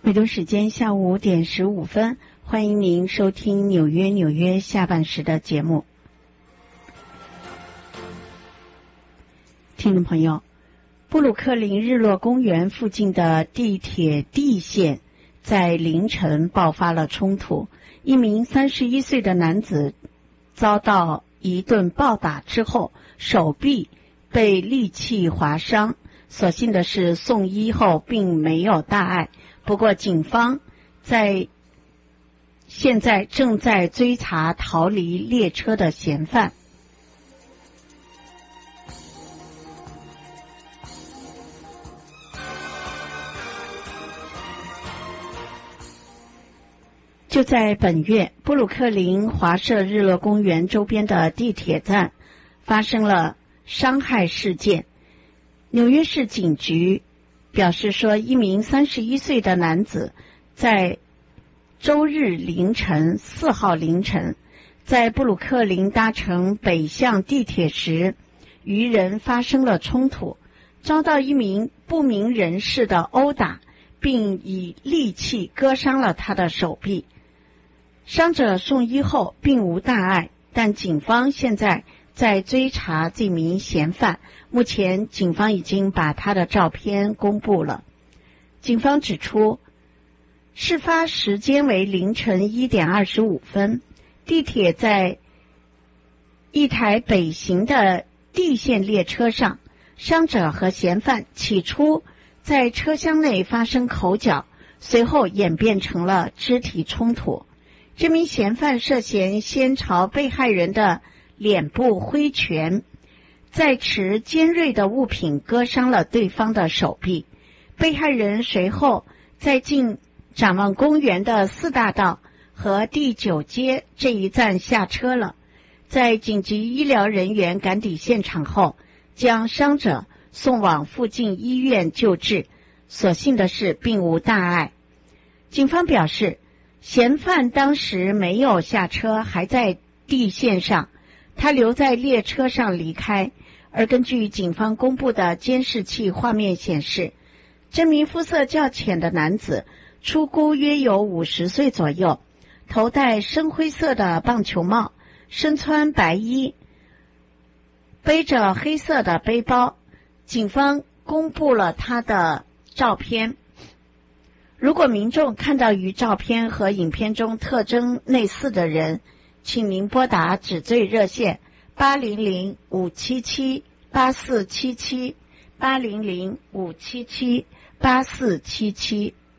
美东时间下午5点15分，欢迎您收听纽约下半时的节目。听众朋友，布鲁克林日落公园附近的地铁 D 线在凌晨爆发了冲突，一名31岁的男子遭到一顿暴打之后，手臂被利器划伤，所幸的是送医后并没有大碍。不过警方现在正在追查逃离列车的嫌犯。就在本月，布鲁克林华社日落公园周边的地铁站发生了伤害事件。纽约市警局表示说，一名31岁的男子在周日凌晨4号凌晨，在布鲁克林搭乘北向地铁时，与人发生了冲突，遭到一名不明人士的殴打，并以利器割伤了他的手臂。伤者送医后并无大碍，但警方现在在追查这名嫌犯。目前警方已经把他的照片公布了。警方指出，事发时间为凌晨1点25分，地铁在一台北行的D线列车上，伤者和嫌犯起初在车厢内发生口角，随后演变成了肢体冲突。这名嫌犯涉嫌先朝被害人的脸部挥拳，再持尖锐的物品割伤了对方的手臂。被害人随后在进展望公园的4大道和第9街这一站下车了。在紧急医疗人员赶抵现场后，将伤者送往附近医院救治，所幸的是并无大碍。警方表示，嫌犯当时没有下车，还在D线上，他留在列车上离开。而根据警方公布的监视器画面显示，这名肤色较浅的男子初估约有50岁左右，头戴深灰色的棒球帽，身穿白衣，背着黑色的背包。警方公布了他的照片。如果民众看到与照片和影片中特征类似的人，请您拨打指罪热线800-577-8477 800-577-8477。